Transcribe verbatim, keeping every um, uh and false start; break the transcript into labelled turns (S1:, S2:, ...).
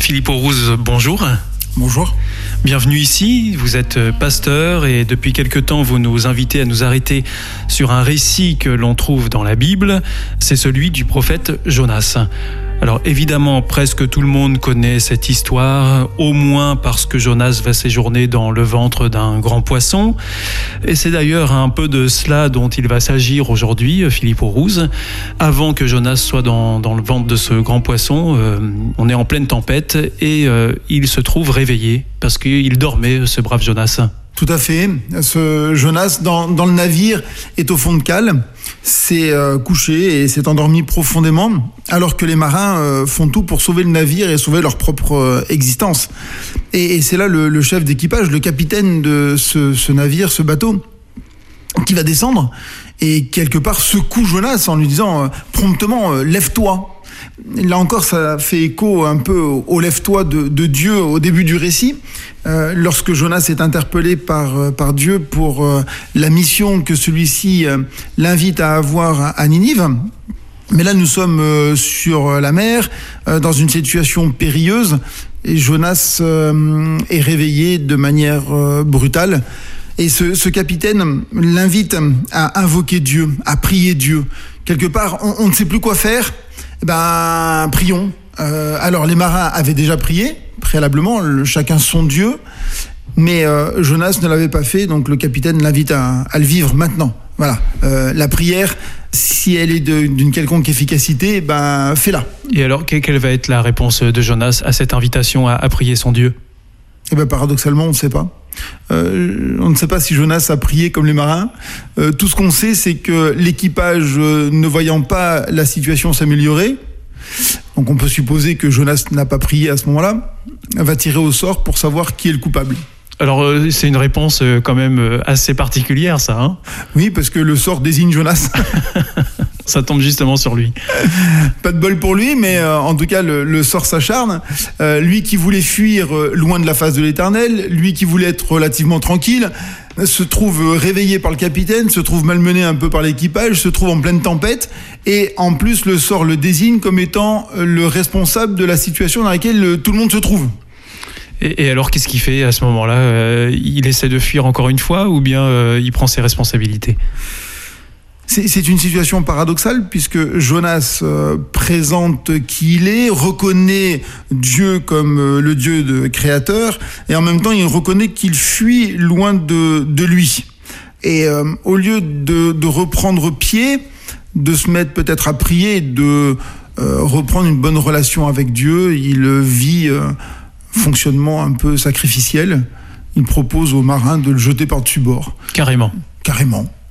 S1: Philippe Aurouze, bonjour.
S2: Bonjour.
S1: Bienvenue ici, vous êtes pasteur et depuis quelque temps vous nous invitez à nous arrêter sur un récit que l'on trouve dans la Bible, c'est celui du prophète Jonas. Alors évidemment, presque tout le monde connaît cette histoire, au moins parce que Jonas va séjourner dans le ventre d'un grand poisson. Et c'est d'ailleurs un peu de cela dont il va s'agir aujourd'hui, Philippe Aurouze. Avant que Jonas soit dans, dans le ventre de ce grand poisson, euh, on est en pleine tempête et euh, il se trouve réveillé parce qu'il dormait, ce brave Jonas.
S2: Tout à fait. Ce Jonas, dans, dans le navire, est au fond de cale, s'est euh, couché et s'est endormi profondément, alors que les marins euh, font tout pour sauver le navire et sauver leur propre euh, existence. Et, et c'est là le, le chef d'équipage, le capitaine de ce, ce navire, ce bateau, qui va descendre et quelque part secoue Jonas en lui disant euh, promptement euh, « lève-toi ». Là encore, ça fait écho un peu au, au lève-toi de, de Dieu au début du récit, euh, lorsque Jonas est interpellé par, par Dieu pour euh, la mission que celui-ci euh, l'invite à avoir à, à Ninive. Mais là, nous sommes euh, sur la mer, euh, dans une situation périlleuse, et Jonas euh, est réveillé de manière euh, brutale. Et ce, ce capitaine l'invite à invoquer Dieu, à prier Dieu. Quelque part, on, on ne sait plus quoi faire. Ben, prions. Euh, alors, les marins avaient déjà prié, préalablement, le, chacun son Dieu, mais euh, Jonas ne l'avait pas fait, donc le capitaine l'invite à, à le vivre maintenant. Voilà. Euh, la prière, si elle est de, d'une quelconque efficacité, ben, fais-la.
S1: Et alors, quelle va être la réponse de Jonas à cette invitation à, à prier son Dieu ?
S2: Eh ben, paradoxalement, on ne sait pas. Euh, on ne sait pas si Jonas a prié comme les marins. Euh, tout ce qu'on sait, c'est que l'équipage, euh, ne voyant pas la situation s'améliorer, donc on peut supposer que Jonas n'a pas prié à ce moment-là, va tirer au sort pour savoir qui est le coupable.
S1: Alors, euh, c'est une réponse euh, quand même euh, assez particulière, ça, hein ?
S2: Oui, parce que le sort désigne Jonas.
S1: Ça tombe justement sur lui.
S2: Pas de bol pour lui, mais euh, en tout cas, le, le sort s'acharne. Euh, lui qui voulait fuir euh, loin de la face de l'Éternel, lui qui voulait être relativement tranquille, se trouve réveillé par le capitaine, se trouve malmené un peu par l'équipage, se trouve en pleine tempête, et en plus, le sort le désigne comme étant le responsable de la situation dans laquelle le, tout le monde se trouve.
S1: Et, et alors, qu'est-ce qu'il fait à ce moment-là ? euh, Il essaie de fuir encore une fois ou bien euh, il prend ses responsabilités ?
S2: C'est, c'est une situation paradoxale puisque Jonas euh, présente qui il est, reconnaît Dieu comme euh, le Dieu de créateur et en même temps il reconnaît qu'il fuit loin de, de lui. Et euh, au lieu de, de reprendre pied, de se mettre peut-être à prier, de euh, reprendre une bonne relation avec Dieu, il vit euh, fonctionnement un peu sacrificiel. Il propose aux marins de le jeter par-dessus bord.
S1: Carrément.
S2: Carrément.